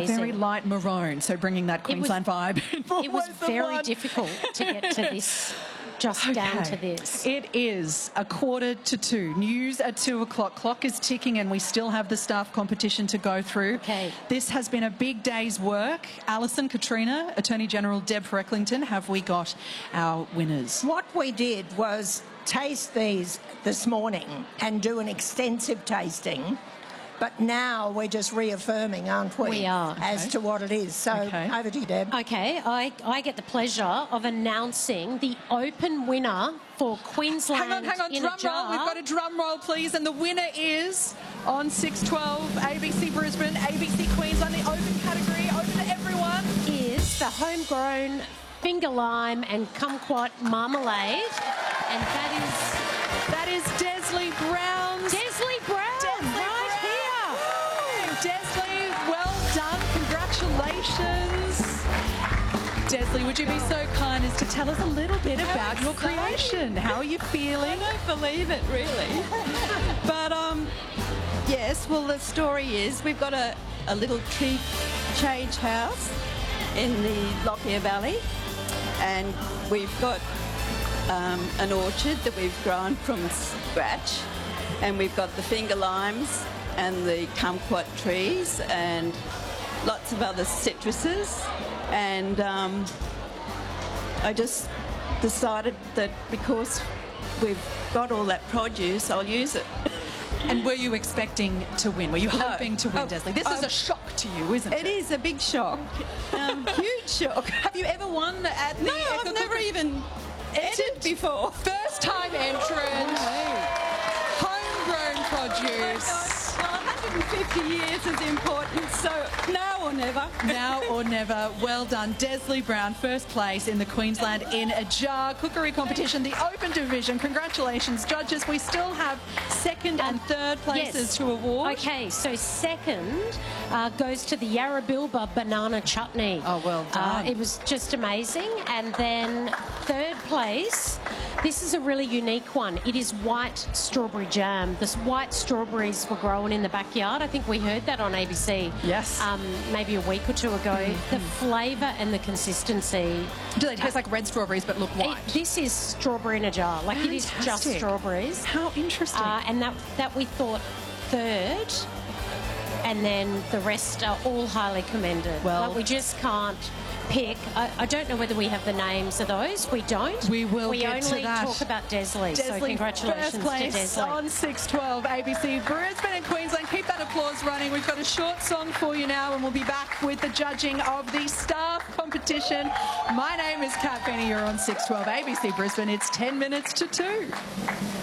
amazing. A very light maroon, so bringing that Queensland vibe. It was very difficult to get to this, just down to this. It is 1:45. News at 2 o'clock. Clock is ticking and we still have the staff competition to go through. Okay. This has been a big day's work. Alison, Katrina, Attorney General Deb Frecklington, have we got our winners? What we did was taste these this morning and do an extensive tasting. But now we're just reaffirming, aren't we? We are. As to what it is. So over to you, Deb. Okay, I get the pleasure of announcing the open winner for Queensland. Hang on, drum roll. We've got a drum roll, please. And the winner is on 612 ABC Brisbane, ABC Queensland, the open category, open to everyone. Is the homegrown finger lime and kumquat marmalade. And that is Desley Brown's. Desley Brown. Desley, well done. Congratulations. Desley, would you be so kind as to tell us a little bit about your creation? How are you feeling? I don't believe it, really. But, yes, well, the story is we've got a little tree change house in the Lockyer Valley, and we've got an orchard that we've grown from scratch, and we've got the finger limes and the kumquat trees and lots of other citruses, and I just decided that because we've got all that produce, I'll use it. And were you expecting to win? Were you hoping to win, Desley? This is a shock to you, isn't it? It is a big shock. Huge shock. Have you ever won at the... No, I've never even entered before. First time entrant. Homegrown produce. Well, 150 years is important, so now or never. Now or never. Well done. Desley Brown, first place in the Queensland in a Jar cookery competition, the open division. Congratulations, judges. We still have second and third places to award. Okay, so second goes to the Yarrabilba banana chutney. Oh, well done. It was just amazing. And then third place, this is a really unique one. It is white strawberry jam. The white strawberries were grown in the backyard. I think we heard that on ABC. Yes. Maybe a week or two ago. The flavour and the consistency. Do they taste like red strawberries but look white? This is strawberry in a jar. Like, it is just strawberries. How interesting. And that we thought third, and then the rest are all highly commended. Well, like, we just can't pick. I don't know whether we have the names of those. We don't. We will get to that. We only talk about Desley. So congratulations first place to Desley. on 612 ABC Brisbane and Queensland. Keep that applause running. We've got a short song for you now, and we'll be back with the judging of the staff competition. My name is Kat Benny. You're on 612 ABC Brisbane. It's 10 minutes to 2.